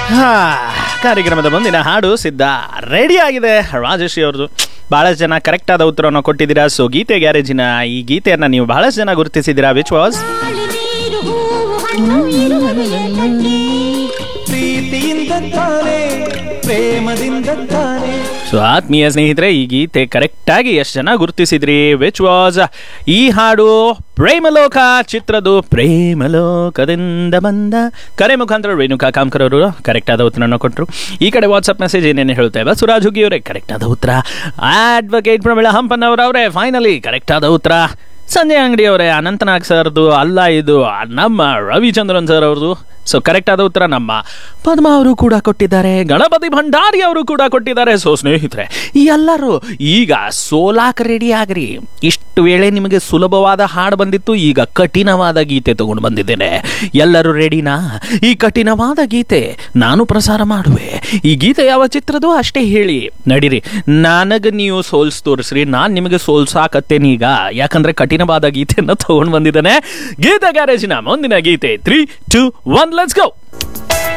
ಹಾ, ಕಾರ್ಯಕ್ರಮದ ಮುಂದಿನ ಹಾಡು ಸಿದ್ಧ ರೆಡಿ ಆಗಿದೆ. ರಾಜಶ್ರೀ ಅವ್ರದ್ದು ಬಹಳಷ್ಟು ಜನ ಕರೆಕ್ಟ್ ಆದ ಉತ್ತರವನ್ನು ಕೊಟ್ಟಿದ್ದೀರಾ. ಸೊ ಗೀತೆ ಗ್ಯಾರೇಜಿನ ಈ ಗೀತೆಯನ್ನ ನೀವು ಬಹಳಷ್ಟು ಜನ ಗುರುತಿಸಿದ್ದೀರಾ. ವಿಚ್ ವಾಸ್ ಸೊ ಆತ್ಮೀಯ ಸ್ನೇಹಿತರೆ, ಈ ಗೀತೆ ಕರೆಕ್ಟ್ ಆಗಿ ಎಷ್ಟು ಜನ ಗುರುತಿಸಿದ್ರಿ. ವಿಚ್ ವಾಸ್ ಈ ಹಾಡು ಪ್ರೇಮಲೋಕ ಚಿತ್ರದ್ದು. ಪ್ರೇಮಲೋಕದಿಂದ ಬಂದ ಕರೆ ಮುಖಾಂತರ ರೇಣುಕಾ ಕಾಮ್ಕರ್ ಅವರು ಕರೆಕ್ಟ್ ಆದ ಉತ್ತರವನ್ನು ಕೊಟ್ಟರು. ಈ ಕಡೆ ವಾಟ್ಸಪ್ ಮೆಸೇಜ್ ಏನೇನು ಹೇಳ್ತಾ ಇವ ಸುರಾಜ್ ಹುಗ್ಗಿ ಅವರೇ ಕರೆಕ್ಟ್ ಆದ ಉತ್ತರ. ಅಡ್ವೊಕೇಟ್ ಪ್ರಮೀಳಾ ಹಂಪನ್ನವರವರೇ ಫೈನಲಿ ಕರೆಕ್ಟ್ ಆದ ಉತ್ತರ. ಸಂಜಯ್ ಅಂಗಡಿ ಅವರೇ ಅನಂತನಾಗ್ ಸರ್ದು ಅಲ್ಲ, ಇದು ನಮ್ಮ ರವಿಚಂದ್ರನ್ ಸರ್ ಅವ್ರದ್ದು. ಸೊ ಕರೆಕ್ಟ್ ಆದ ಉತ್ತರ ನಮ್ಮ ಪದ್ಮಾ ಅವರು ಕೂಡ ಕೊಟ್ಟಿದ್ದಾರೆ. ಗಣಪತಿ ಭಂಡಾರಿ ಅವರು ಕೂಡ ಕೊಟ್ಟಿದ್ದಾರೆ. ಸೊ ಸ್ನೇಹಿತರೆ, ಎಲ್ಲರೂ ಈಗ ಸೋಲಾಕ್ ರೆಡಿ ಆಗ್ರಿ. ಇಷ್ಟು ವೇಳೆ ನಿಮಗೆ ಸುಲಭವಾದ ಹಾಡು ಬಂದಿತ್ತು, ಈಗ ಕಠಿಣವಾದ ಗೀತೆ ತಗೊಂಡು ಬಂದಿದ್ದೇನೆ. ಎಲ್ಲರೂ ರೆಡಿನಾ? ಈ ಕಠಿಣವಾದ ಗೀತೆ ನಾನು ಪ್ರಸಾರ ಮಾಡುವೆ. ಈ ಗೀತೆ ಯಾವ ಚಿತ್ರದ್ದು ಅಷ್ಟೇ ಹೇಳಿ. ನಡೀರಿ, ನನಗೆ ನೀವು ಸೋಲ್ಸ್ ತೋರಿಸ್ರಿ, ನಾನು ನಿಮಗೆ ಸೋಲ್ಸಾಕತ್ತೇನೆ ಈಗ. ಯಾಕಂದ್ರೆ ಕಠಿಣವಾದ ಗೀತೆಯನ್ನು ತಗೊಂಡು ಬಂದಿದ್ದೇನೆ. ಗೀತೆ ಗ್ಯಾರೇಜಿನ ಮುಂದಿನ ಗೀತೆ 3, 2, 1 ಲೆಟ್ಸ್ ಗೋ.